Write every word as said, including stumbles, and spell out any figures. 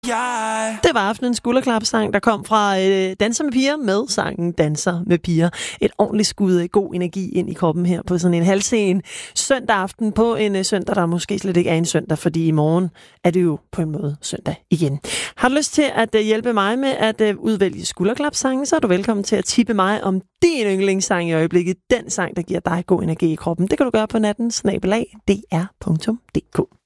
Yeah. Det var aftenens skulderklapsang, der kom fra øh, Danser med piger med sangen Danser med piger. Et ordentligt skud af god energi ind i kroppen her på sådan en halvsen søndag aften på en øh, søndag, der måske slet ikke er en søndag, fordi i morgen er det jo på en måde søndag igen. Har du lyst til at øh, hjælpe mig med at øh, udvælge skulderklapsange, så er du velkommen til at tippe mig om din yndlingssang i øjeblikket. Den sang, der giver dig god energi i kroppen. Det kan du gøre på natten snabel-a d r punktum d k.